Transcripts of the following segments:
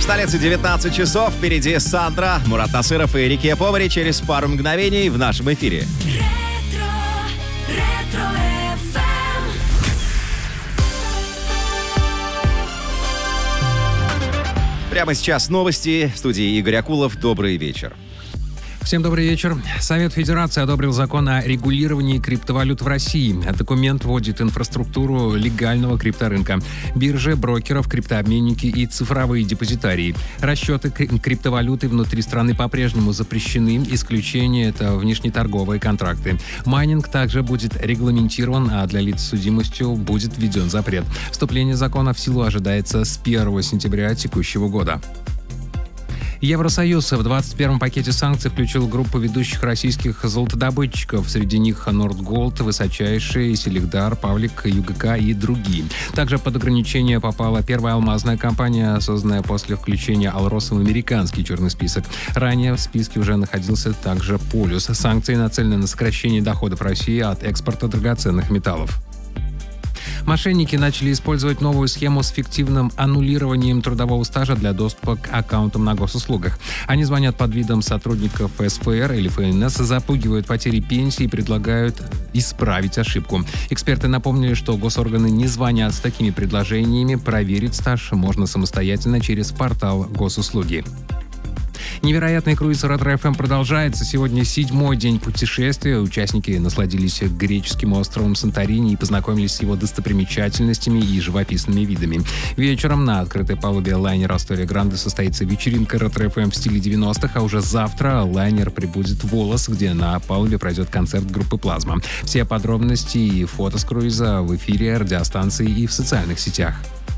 В столице 19 часов. Впереди Сандра, Мурат Насыров и Рики Повари через пару мгновений в нашем эфире. Прямо сейчас новости. В студии Игорь Акулов. Добрый вечер. Всем добрый вечер. Совет Федерации одобрил закон о регулировании криптовалют в России. Документ вводит инфраструктуру легального крипторынка, биржи, брокеров, криптообменники и цифровые депозитарии. Расчеты криптовалюты внутри страны по-прежнему запрещены. Исключение — это внешнеторговые контракты. Майнинг также будет регламентирован, а для лиц с судимостью будет введен запрет. Вступление закона в силу ожидается с 1 сентября текущего года. Евросоюз в 21-м пакете санкций включил группу ведущих российских золотодобытчиков. Среди них Нордголд, Высочайший, Селигдар, Павлик, ЮГК и другие. Также под ограничение попала первая алмазная компания, созданная после включения Алроса в американский черный список. Ранее в списке уже находился также Полюс. Санкции нацелены на сокращение доходов России от экспорта драгоценных металлов. Мошенники начали использовать новую схему с фиктивным аннулированием трудового стажа для доступа к аккаунтам на госуслугах. Они звонят под видом сотрудников СФР или ФНС, запугивают потери пенсии и предлагают исправить ошибку. Эксперты напомнили, что госорганы не звонят с такими предложениями. Проверить стаж можно самостоятельно через портал госуслуги. Невероятный круиз Ретро-ФМ продолжается. Сегодня 7-й день путешествия. Участники насладились греческим островом Санторини и познакомились с его достопримечательностями и живописными видами. Вечером на открытой палубе лайнера Астория Гранде состоится вечеринка Ретро-ФМ в стиле 90-х, а уже завтра лайнер прибудет в Волос, где на палубе пройдет концерт группы «Плазма». Все подробности и фото с круиза в эфире радиостанции и в социальных сетях.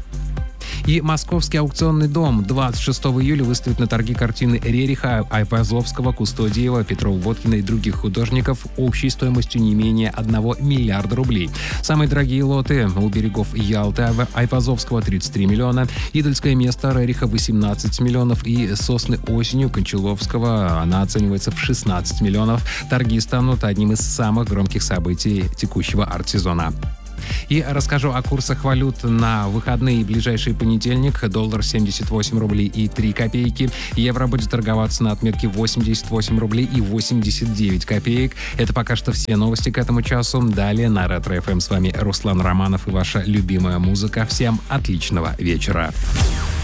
И Московский аукционный дом 26 июля выставит на торги картины Рериха, Айвазовского, Кустодиева, Петрова-Водкина и других художников общей стоимостью не менее 1 миллиарда рублей. Самые дорогие лоты у берегов Ялты Айвазовского 33 миллиона, Идольское место Рериха 18 миллионов и Сосны осенью Кончаловского она оценивается в 16 миллионов. Торги станут одним из самых громких событий текущего арт-сезона. И расскажу о курсах валют на выходные и ближайший понедельник. Доллар 78 рублей и 3 копейки. Евро будет торговаться на отметке 88 рублей и 89 копеек. Это пока что все новости к этому часу. Далее на Ретро-ФМ с вами Руслан Романов и ваша любимая музыка. Всем отличного вечера.